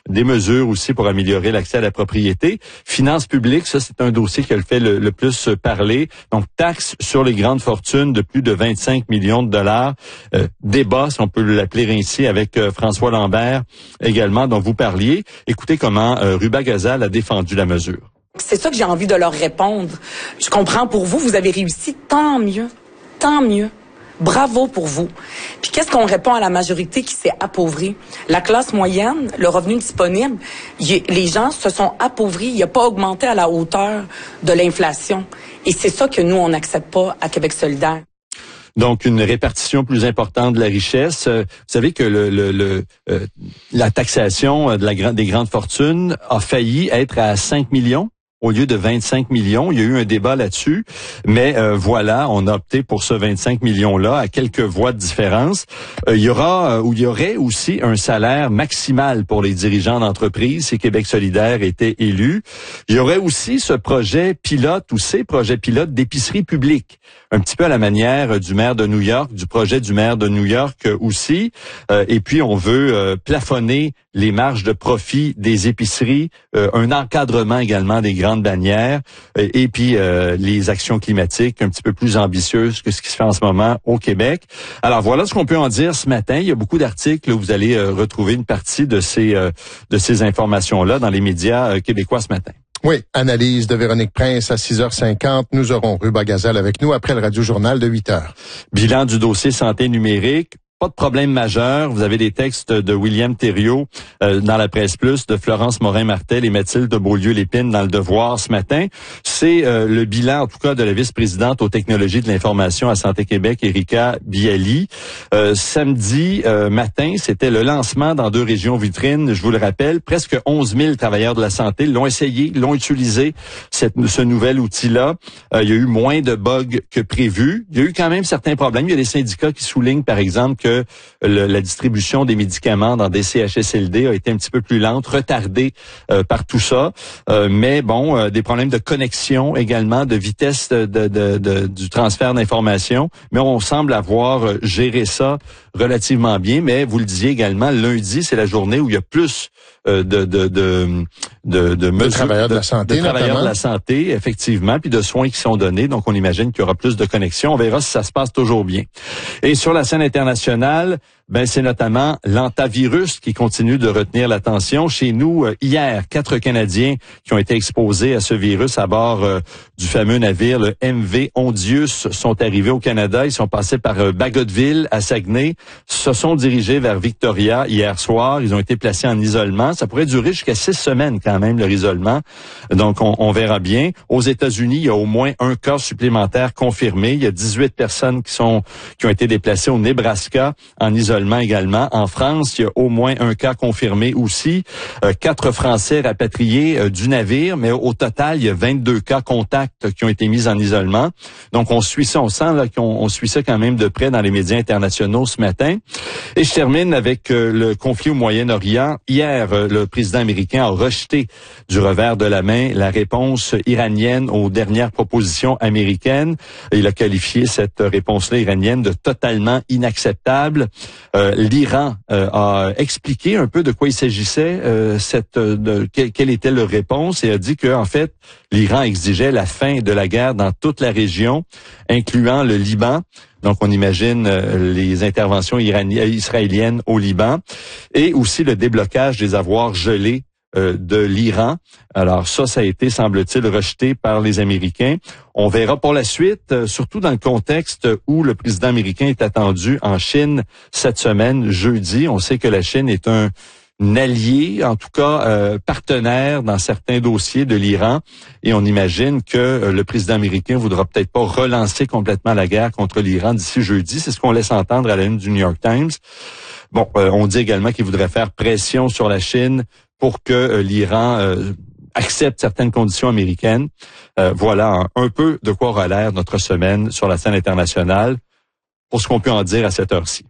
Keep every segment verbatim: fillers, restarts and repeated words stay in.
des mesures aussi pour améliorer l'accès à la propriété. Finances publiques, ça c'est un dossier qui a le fait le, le plus parler. Donc, taxes sur les grandes fortunes de plus de vingt-cinq millions de dollars. Euh, débat, si on peut l'appeler ainsi, avec euh, François Lambert également, dont vous parliez. Écoutez comment euh, Ruba-Gazal a défendu la mesure. C'est ça que j'ai envie de leur répondre. Je comprends pour vous, vous avez réussi, tant mieux, tant mieux. Bravo pour vous. Puis qu'est-ce qu'on répond à la majorité qui s'est appauvrie? La classe moyenne, le revenu disponible, y, les gens se sont appauvris. Il n'a pas augmenté à la hauteur de l'inflation. Et c'est ça que nous, on n'accepte pas à Québec solidaire. Donc, une répartition plus importante de la richesse. Euh, vous savez que le, le, le euh, la taxation de la, des grandes fortunes a failli être à cinq millions. Au lieu de vingt-cinq millions, il y a eu un débat là-dessus, mais euh, voilà, on a opté pour ce vingt-cinq millions-là à quelques voix de différence. Euh, il y aura euh, ou il y aurait aussi un salaire maximal pour les dirigeants d'entreprise si Québec solidaire était élu. Il y aurait aussi ce projet pilote ou ces projets pilotes d'épicerie publique, un petit peu à la manière du maire de New York, du projet du maire de New York aussi. Euh, et puis on veut euh, plafonner les marges de profit des épiceries, euh, un encadrement également des grandes bannières euh, et puis euh, les actions climatiques un petit peu plus ambitieuses que ce qui se fait en ce moment au Québec. Alors voilà ce qu'on peut en dire ce matin. Il y a beaucoup d'articles où vous allez euh, retrouver une partie de ces euh, de ces informations-là dans les médias euh, québécois ce matin. Oui, analyse de Véronique Prince à six heures cinquante. Nous aurons Ruba-Gazal avec nous après le Radio-Journal de huit heures. Bilan du dossier santé numérique. Pas de problème majeur. Vous avez des textes de William Thériault euh, dans la Presse Plus, de Florence Morin-Martel et Mathilde Beaulieu-Lépine dans Le Devoir ce matin. C'est euh, le bilan, en tout cas, de la vice-présidente aux technologies de l'information à Santé Québec, Erika Bialy. Euh, samedi euh, matin, c'était le lancement dans deux régions vitrines. Je vous le rappelle, presque onze mille travailleurs de la santé l'ont essayé, l'ont utilisé, cette, ce nouvel outil-là. Euh, il y a eu moins de bugs que prévu. Il y a eu quand même certains problèmes. Il y a des syndicats qui soulignent, par exemple, que que le, la distribution des médicaments dans des C H S L D a été un petit peu plus lente, retardée euh, par tout ça. Euh, mais bon, euh, des problèmes de connexion également, de vitesse de, de, de, de, du transfert d'informations. Mais on semble avoir géré ça relativement bien. Mais vous le disiez également, lundi, c'est la journée où il y a plus euh, de, de, de, de, de, mesures, de travailleurs de, de la santé, de travailleurs de la santé, effectivement, puis de soins qui sont donnés. Donc, on imagine qu'il y aura plus de connexion. On verra si ça se passe toujours bien. Et sur la scène internationale, ben c'est notamment l'antavirus qui continue de retenir l'attention. Chez nous, hier, quatre Canadiens qui ont été exposés à ce virus à bord euh, du fameux navire, le M V Ondius, sont arrivés au Canada. Ils sont passés par euh, Bagotville, à Saguenay, se sont dirigés vers Victoria hier soir. Ils ont été placés en isolement. Ça pourrait durer jusqu'à six semaines quand même, leur isolement. Donc, on, on verra bien. Aux États-Unis, il y a au moins un cas supplémentaire confirmé. Il y a dix-huit personnes qui sont qui ont été déplacées au Nebraska en isolement également. En France, il y a au moins un cas confirmé aussi. Euh, quatre Français rapatriés euh, du navire, mais au total, il y a vingt-deux cas contacts qui ont été mis en isolement. Donc, on suit ça, on sent là qu'on on suit ça quand même de près dans les médias internationaux ce matin. Et je termine avec euh, le conflit au Moyen-Orient. Hier, euh, le président américain a rejeté du revers de la main la réponse iranienne aux dernières propositions américaines. Il a qualifié cette réponse-là iranienne de totalement inacceptable. Euh, L'Iran euh, a expliqué un peu de quoi il s'agissait, euh, cette, de, quelle, quelle était leur réponse, et a dit que en fait, l'Iran exigeait la fin de la guerre dans toute la région, incluant le Liban. Donc, on imagine euh, les interventions iraniennes, israéliennes au Liban, et aussi le déblocage des avoirs gelés Euh, de l'Iran. Alors ça, ça a été, semble-t-il, rejeté par les Américains. On verra pour la suite, euh, surtout dans le contexte où le président américain est attendu en Chine cette semaine, jeudi. On sait que la Chine est un, un allié, en tout cas euh, partenaire dans certains dossiers de l'Iran. Et on imagine que euh, le président américain voudra peut-être pas relancer complètement la guerre contre l'Iran d'ici jeudi. C'est ce qu'on laisse entendre à la une du New York Times. Bon, euh, on dit également qu'il voudrait faire pression sur la Chine pour que euh, l'Iran euh, accepte certaines conditions américaines. Euh, voilà un, un peu de quoi aura l'air notre semaine sur la scène internationale, pour ce qu'on peut en dire à cette heure-ci.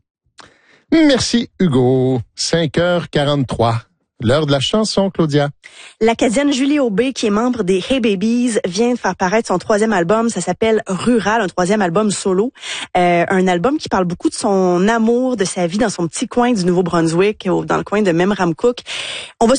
Merci Hugo. cinq heures quarante-trois. L'heure de la chanson, Claudia. L'Acadienne Julie Aubé, qui est membre des Hey Babies, vient de faire paraître son troisième album. Ça s'appelle Rural, un troisième album solo. Euh, un album qui parle beaucoup de son amour, de sa vie dans son petit coin du Nouveau-Brunswick, dans le coin de Memramcook. On va